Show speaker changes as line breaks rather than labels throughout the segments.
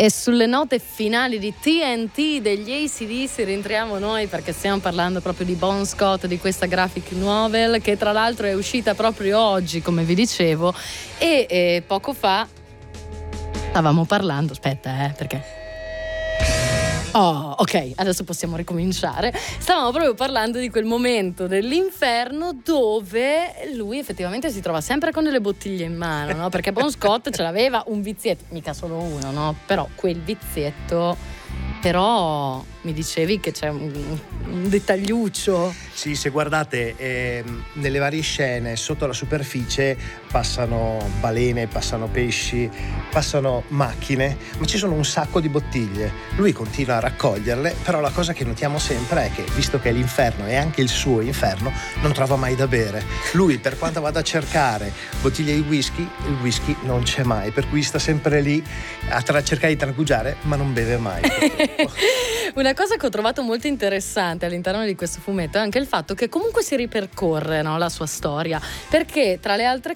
E sulle note finali di TNT degli AC/DC rientriamo noi, perché stiamo parlando proprio di Bon Scott, di questa graphic novel che tra l'altro è uscita proprio oggi, come vi dicevo, e poco fa stavamo parlando, perché... Oh, ok, adesso possiamo ricominciare. Stavamo proprio parlando di quel momento dell'inferno dove lui effettivamente si trova sempre con delle bottiglie in mano, no? Perché Bon Scott ce l'aveva un vizietto, mica solo uno, no? Però quel vizietto, però mi dicevi che c'è un dettagliuccio.
Sì, se guardate nelle varie scene sotto la superficie passano balene, passano pesci, passano macchine, ma ci sono un sacco di bottiglie. Lui continua a raccoglierle, però la cosa che notiamo sempre è che, visto che è l'inferno e anche il suo inferno, non trova mai da bere. Lui, per quanto vada a cercare bottiglie di whisky, il whisky non c'è mai, per cui sta sempre lì a cercare di tranquillizzare, ma non beve mai.
Una cosa che ho trovato molto interessante all'interno di questo fumetto è anche il fatto che comunque si ripercorre, no, la sua storia, perché tra le altre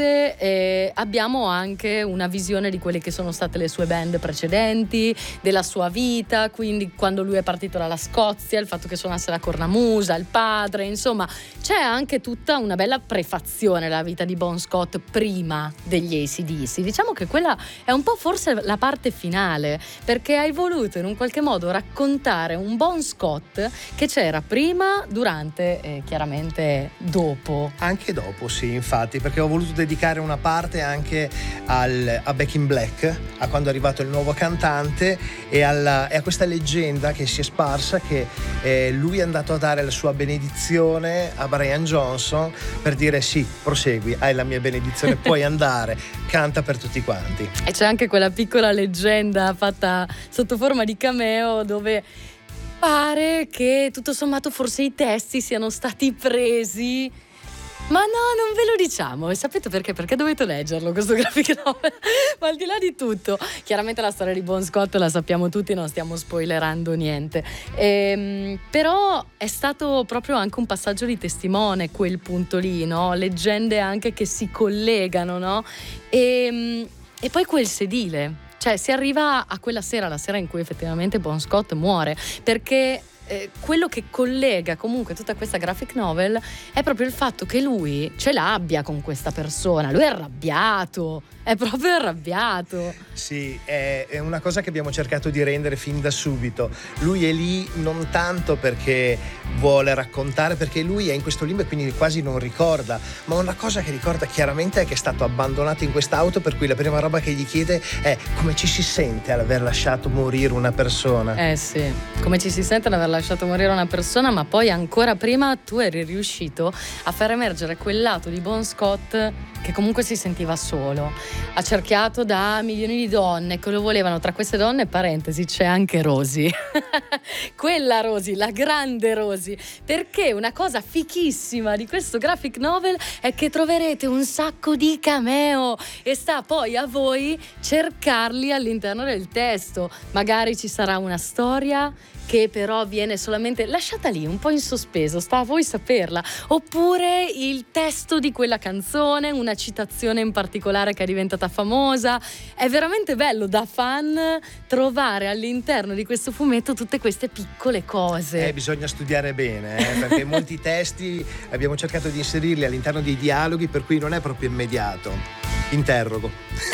cose abbiamo anche una visione di quelle che sono state le sue band precedenti, della sua vita, quindi quando lui è partito dalla Scozia, il fatto che suonasse la cornamusa, il padre, insomma c'è anche tutta una bella prefazione alla vita di Bon Scott prima degli AC/DC. Diciamo che quella è un po' forse la parte finale, perché hai voluto in un qualche modo raccontare un Bon Scott che c'era prima, durante e chiaramente dopo.
Anche dopo, sì, infatti, perché ho voluto dedicare una parte anche a Back in Black, a quando è arrivato il nuovo cantante e a questa leggenda che si è sparsa che lui è andato a dare la sua benedizione a Brian Johnson per dire sì, prosegui, hai la mia benedizione, puoi andare, canta per tutti quanti.
E c'è anche quella piccola leggenda fatta sotto forma di cameo dove pare che tutto sommato forse i testi siano stati presi, ma no, non ve lo diciamo. E sapete perché? Perché dovete leggerlo questo graphic novel. Ma al di là di tutto, chiaramente la storia di Bon Scott la sappiamo tutti, non stiamo spoilerando niente, però è stato proprio anche un passaggio di testimone quel punto lì, no? Leggende anche che si collegano, no? E poi quel sedile, cioè si arriva a quella sera, la sera in cui effettivamente Bon Scott muore, perché quello che collega comunque tutta questa graphic novel è proprio il fatto che lui ce l'abbia con questa persona. Lui è arrabbiato, è proprio arrabbiato.
Sì, è una cosa che abbiamo cercato di rendere fin da subito. Lui è lì non tanto perché vuole raccontare, perché lui è in questo limbo e quindi quasi non ricorda, ma una cosa che ricorda chiaramente è che è stato abbandonato in quest'auto, per cui la prima roba che gli chiede è come ci si sente all'aver lasciato morire una persona.
Sì, come ci si sente ad aver lasciato morire una persona, ma poi ancora prima tu eri riuscito a far emergere quel lato di Bon Scott che comunque si sentiva solo, accerchiato da milioni di donne che lo volevano. Tra queste donne, parentesi, c'è anche Rosie quella Rosie, la grande Rosie, perché una cosa fichissima di questo graphic novel è che troverete un sacco di cameo e sta poi a voi cercarli all'interno del testo. Magari ci sarà una storia che però viene solamente lasciata lì un po' in sospeso, sta a voi saperla, oppure il testo di quella canzone, una citazione in particolare che è diventata famosa. È veramente bello da fan trovare all'interno di questo fumetto tutte queste piccole cose.
Bisogna studiare bene, perché molti testi abbiamo cercato di inserirli all'interno dei dialoghi, per cui non è proprio immediato. Interrogo.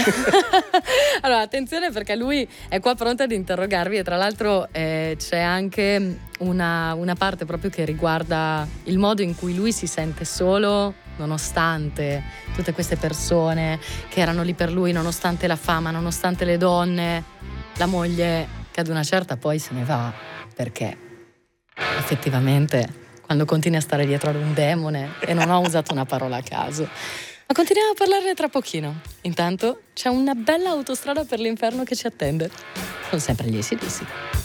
Allora, attenzione, perché lui è qua pronto ad interrogarvi e tra l'altro c'è anche una parte proprio che riguarda il modo in cui lui si sente solo nonostante tutte queste persone che erano lì per lui, nonostante la fama, nonostante le donne, la moglie che ad una certa poi se ne va, perché effettivamente quando continui a stare dietro ad un demone, e non ho usato una parola a caso, ma continuiamo a parlarne tra pochino. Intanto c'è una bella autostrada per l'inferno che ci attende. Sono sempre gli AC/DC.